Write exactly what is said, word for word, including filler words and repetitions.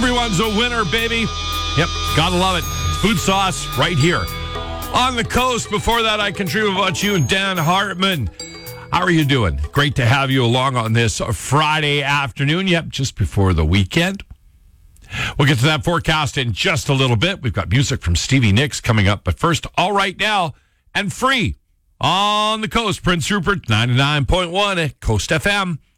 Everyone's a winner, baby. Yep, gotta love it. Food Sauce right here on the coast. Before that, I can dream about you and Dan Hartman. How are you doing? Great to have you along on this Friday afternoon. Yep, just before the weekend. We'll get to that forecast in just a little bit. We've got music from Stevie Nicks coming up. But first, All Right Now and free on the coast. Prince Rupert, ninety-nine point one at Coast F M.